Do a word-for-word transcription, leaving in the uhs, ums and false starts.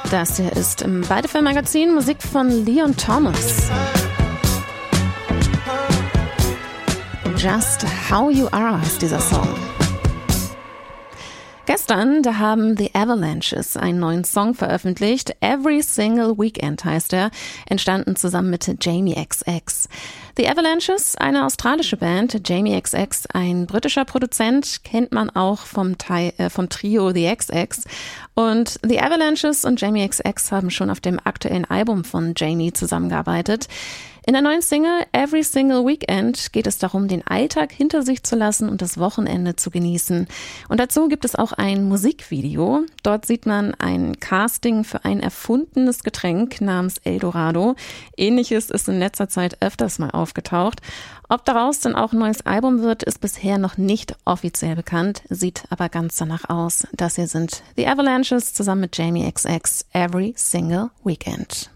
Das hier ist im Beide-Film-Magazin Musik von Leon Thomas. Just How You Are heißt dieser Song. Gestern, da haben The Avalanches einen neuen Song veröffentlicht. Every Single Weekend heißt er, entstanden zusammen mit Jamie X X. The Avalanches, eine australische Band, Jamie X X, ein britischer Produzent, kennt man auch vom, Teil, äh, vom Trio The X X. Und The Avalanches und Jamie X X haben schon auf dem aktuellen Album von Jamie zusammengearbeitet. In der neuen Single Every Single Weekend geht es darum, den Alltag hinter sich zu lassen und das Wochenende zu genießen. Und dazu gibt es auch ein Musikvideo. Dort sieht man ein Casting für ein erfundenes Getränk namens Eldorado. Ähnliches ist in letzter Zeit öfters mal aufgetaucht. Ob daraus dann auch ein neues Album wird, ist bisher noch nicht offiziell bekannt, sieht aber ganz danach aus. Das hier sind The Avalanches zusammen mit Jamie X X, Every Single Weekend.